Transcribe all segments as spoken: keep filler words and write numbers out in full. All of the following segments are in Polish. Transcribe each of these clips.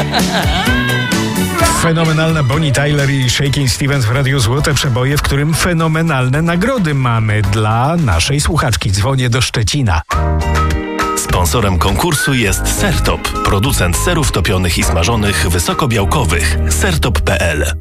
Fenomenalna Bonnie Tyler i Shakin' Stevens w Radiu Złote Przeboje, w którym fenomenalne nagrody mamy dla naszej słuchaczki. Dzwonię do Szczecina. Sponsorem konkursu jest Sertop, producent serów topionych i smażonych wysokobiałkowych. sertop kropka p l.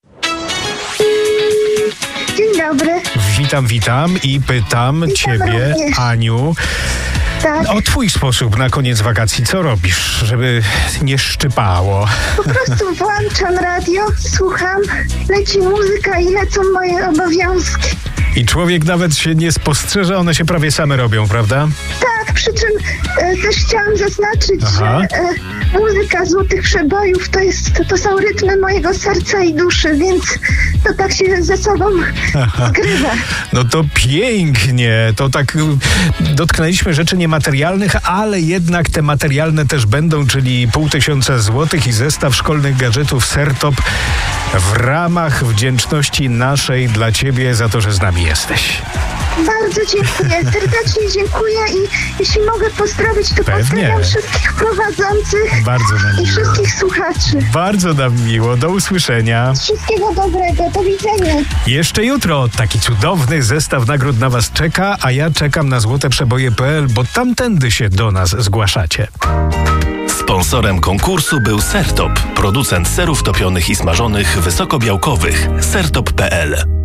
Dzień dobry. Witam, witam i pytam Witam ciebie, również. Aniu, Tak, o twój sposób na koniec wakacji. Co robisz, żeby nie szczypało? po prostu włączam radio, słucham, leci muzyka i lecą moje obowiązki. I człowiek nawet się nie spostrzeże, one się prawie same robią, prawda? Tak, przy czym e, też chciałam zaznaczyć, Aha. że e, muzyka Złotych Przebojów to, jest, to, to są rytmy mojego serca i duszy, więc to tak się ze sobą zgrywa. No to pięknie, to tak y, dotknęliśmy rzeczy niematerialnych, ale jednak te materialne też będą, czyli pół tysiąca złotych i zestaw szkolnych gadżetów Sertop w ramach wdzięczności naszej dla ciebie za to, że z nami jesteś. Bardzo dziękuję, serdecznie dziękuję i jeśli mogę pozdrowić, to Pewnie. pozdrawiam wszystkich prowadzących Bardzo nam i miło. wszystkich słuchaczy. Bardzo nam miło, do usłyszenia. Wszystkiego dobrego, do widzenia. Jeszcze jutro taki cudowny zestaw nagród na was czeka, a ja czekam na złote przeboje kropka p l, bo tamtędy się do nas zgłaszacie. Sponsorem konkursu był Sertop, producent serów topionych i smażonych wysokobiałkowych. sertop kropka p l.